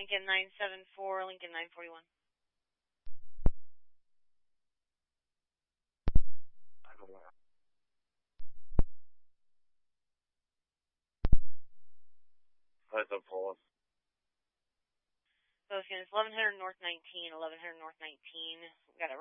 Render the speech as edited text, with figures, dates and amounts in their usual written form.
Lincoln 974, Lincoln 941. That's a pause. Those units, 1100 North 19, 1100 North 19. We got a